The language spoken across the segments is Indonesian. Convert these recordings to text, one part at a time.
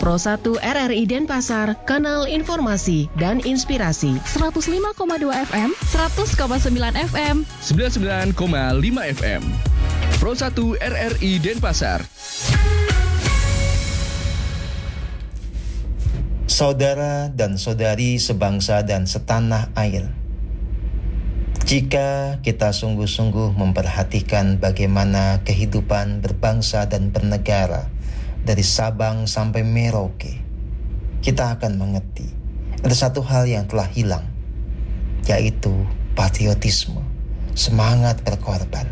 Pro 1 RRI Denpasar, kanal informasi dan inspirasi. 105,2 FM, 100,9 FM, 99,5 FM. Pro 1 RRI Denpasar. Saudara dan saudari sebangsa dan setanah air, jika kita sungguh-sungguh memperhatikan bagaimana kehidupan berbangsa dan bernegara dari Sabang sampai Merauke, kita akan mengerti ada satu hal yang telah hilang, yaitu patriotisme, semangat berkorban.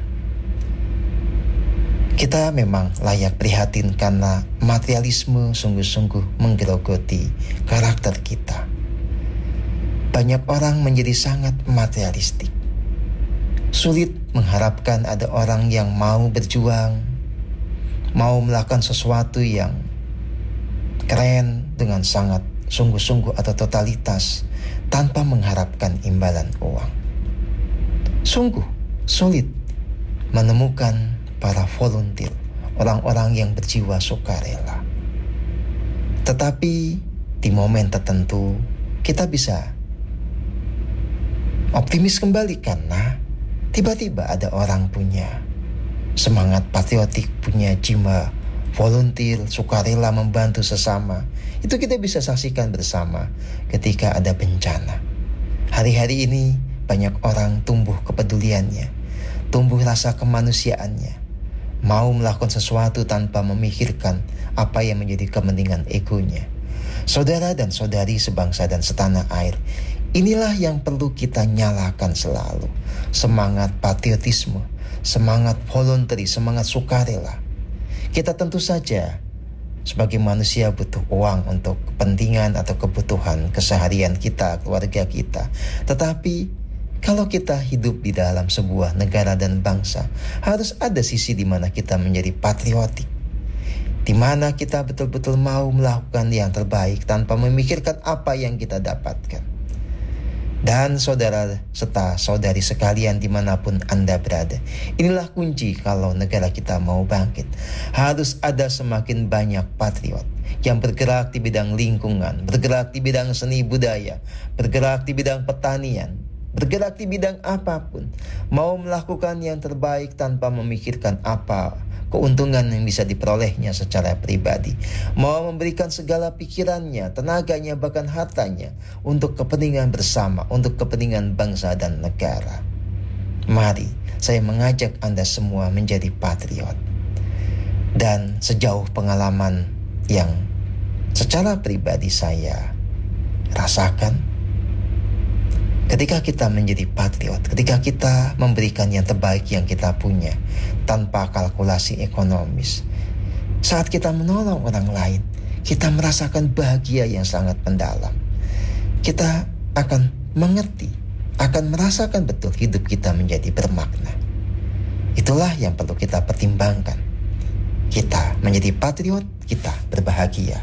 Kita memang layak prihatin karena materialisme sungguh-sungguh menggerogoti karakter kita. Banyak orang menjadi sangat materialistik. Sulit mengharapkan ada orang yang mau berjuang, mau melakukan sesuatu yang keren dengan sangat sungguh-sungguh atau totalitas tanpa mengharapkan imbalan uang. Sungguh sulit menemukan para volunteer, orang-orang yang berjiwa sukarela. Tetapi di momen tertentu kita bisa optimis kembali karena tiba-tiba ada orang punya semangat patriotik, punya jiwa volunteer, sukarela membantu sesama. Itu kita bisa saksikan bersama ketika ada bencana. Hari-hari ini banyak orang tumbuh kepeduliannya, tumbuh rasa kemanusiaannya, mau melakukan sesuatu tanpa memikirkan apa yang menjadi kepentingan egonya. Saudara dan saudari sebangsa dan setanah air, inilah yang perlu kita nyalakan selalu. Semangat patriotisme, semangat voluntary, semangat sukarela. Kita tentu saja sebagai manusia butuh uang untuk kepentingan atau kebutuhan keseharian kita, keluarga kita. Tetapi kalau kita hidup di dalam sebuah negara dan bangsa, harus ada sisi di mana kita menjadi patriotik, di mana kita betul-betul mau melakukan yang terbaik tanpa memikirkan apa yang kita dapatkan. Dan saudara serta saudari sekalian dimanapun Anda berada, inilah kunci kalau negara kita mau bangkit. Harus ada semakin banyak patriot yang bergerak di bidang lingkungan, bergerak di bidang seni budaya, bergerak di bidang pertanian, bergerak di bidang apapun, mau melakukan yang terbaik tanpa memikirkan apa keuntungan yang bisa diperolehnya secara pribadi, mau memberikan segala pikirannya, tenaganya, bahkan hartanya untuk kepentingan bersama, untuk kepentingan bangsa dan negara. Mari saya mengajak Anda semua menjadi patriot. Dan sejauh pengalaman yang secara pribadi saya rasakan, ketika kita menjadi patriot, ketika kita memberikan yang terbaik yang kita punya tanpa kalkulasi ekonomis, saat kita menolong orang lain, kita merasakan bahagia yang sangat mendalam. Kita akan mengerti, akan merasakan betul hidup kita menjadi bermakna. Itulah yang perlu kita pertimbangkan. Kita menjadi patriot, kita berbahagia.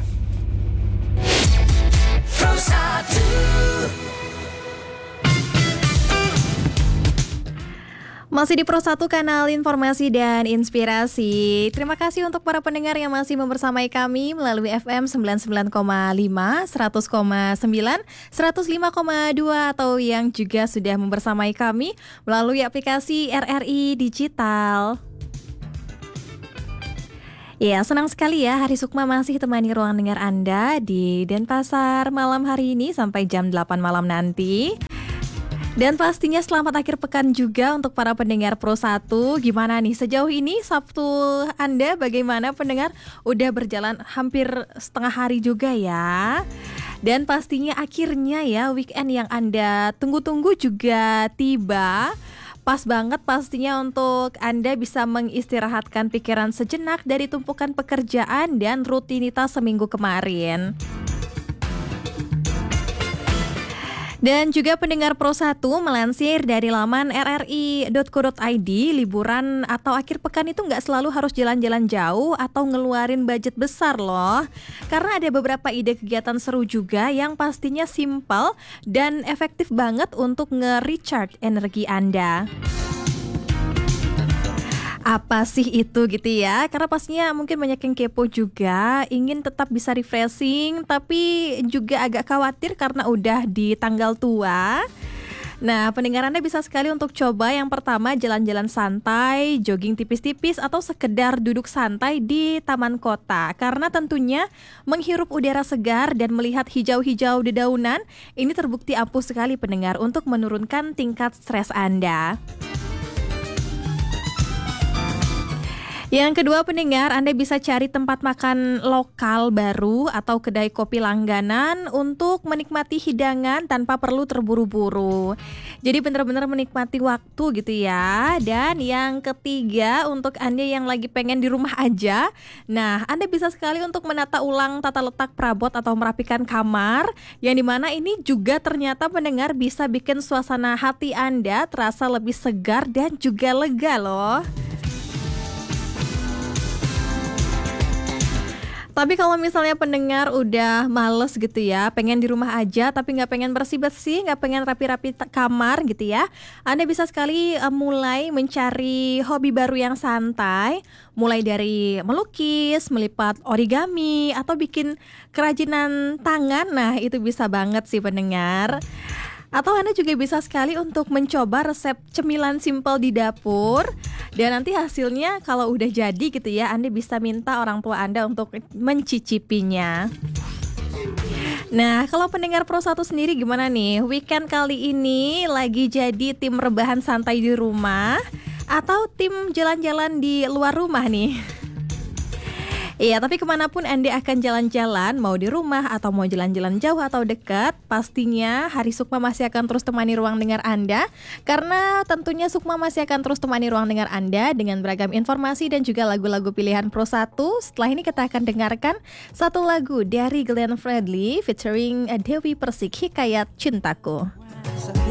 Masih di Pro 1 kanal informasi dan inspirasi. Terima kasih untuk para pendengar yang masih membersamai kami melalui FM 99,5, 100,9, 105,2 atau yang juga sudah membersamai kami melalui aplikasi RRI Digital. Ya, senang sekali ya Hari Sukma masih temani ruang dengar Anda di Denpasar malam hari ini sampai jam 8 malam nanti. Dan pastinya selamat akhir pekan juga untuk para pendengar Pro 1. Gimana nih sejauh ini Sabtu Anda bagaimana pendengar? Udah berjalan hampir setengah hari juga ya. Dan pastinya akhirnya ya weekend yang Anda tunggu-tunggu juga tiba. Pas banget pastinya untuk Anda bisa mengistirahatkan pikiran sejenak dari tumpukan pekerjaan dan rutinitas seminggu kemarin. Dan juga pendengar Pro 1 melansir dari laman rri.co.id, liburan atau akhir pekan itu nggak selalu harus jalan-jalan jauh atau ngeluarin budget besar loh. Karena ada beberapa ide kegiatan seru juga yang pastinya simpel dan efektif banget untuk nge-recharge energi Anda. Apa sih itu gitu ya? Karena pastinya mungkin banyak yang kepo juga, ingin tetap bisa refreshing, tapi juga agak khawatir karena udah di tanggal tua. Nah, pendengar Anda bisa sekali untuk coba yang pertama jalan-jalan santai, jogging tipis-tipis, atau sekedar duduk santai di taman kota. Karena tentunya menghirup udara segar dan melihat hijau-hijau dedaunan, ini terbukti ampuh sekali pendengar untuk menurunkan tingkat stres Anda. Yang kedua pendengar, Anda bisa cari tempat makan lokal baru atau kedai kopi langganan untuk menikmati hidangan tanpa perlu terburu-buru. Jadi benar-benar menikmati waktu gitu ya. Dan yang ketiga, untuk Anda yang lagi pengen di rumah aja, nah Anda bisa sekali untuk menata ulang tata letak perabot atau merapikan kamar, yang dimana ini juga ternyata pendengar bisa bikin suasana hati Anda terasa lebih segar dan juga lega loh. Tapi kalau misalnya pendengar udah males gitu ya, pengen di rumah aja tapi nggak pengen bersih-bersih, nggak pengen rapi-rapi kamar gitu ya, Anda bisa sekali mulai mencari hobi baru yang santai, mulai dari melukis, melipat origami, atau bikin kerajinan tangan. Nah itu bisa banget sih pendengar. Atau Anda juga bisa sekali untuk mencoba resep cemilan simpel di dapur. Dan nanti hasilnya kalau udah jadi gitu ya, Anda bisa minta orang tua Anda untuk mencicipinya. Nah, kalau pendengar Pro 1 sendiri gimana nih? Weekend kali ini lagi jadi tim rebahan santai di rumah atau tim jalan-jalan di luar rumah nih? Iya, tapi kemanapun Anda akan jalan-jalan, mau di rumah atau mau jalan-jalan jauh atau dekat, pastinya Hari Sukma masih akan terus temani ruang dengar Anda. Karena tentunya Sukma masih akan terus temani ruang dengar Anda dengan beragam informasi dan juga lagu-lagu pilihan Pro 1. Setelah ini kita akan dengarkan satu lagu dari Glenn Fredly featuring Dewi Persik, Hikayat Cintaku.